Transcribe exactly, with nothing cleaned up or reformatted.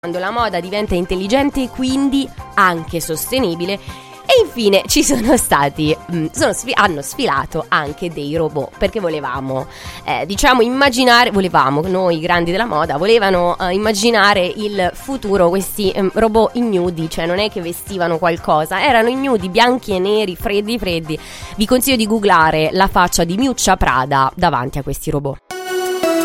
quando la moda diventa intelligente e quindi anche sostenibile. E infine ci sono stati, mh, sono sfi- hanno sfilato anche dei robot, perché volevamo, eh, diciamo, immaginare, volevamo, noi grandi della moda, volevano eh, immaginare il futuro, questi eh, robot ignudi, cioè non è che vestivano qualcosa, erano ignudi, bianchi e neri, freddi freddi. Vi consiglio di googlare la faccia di Miuccia Prada davanti a questi robot.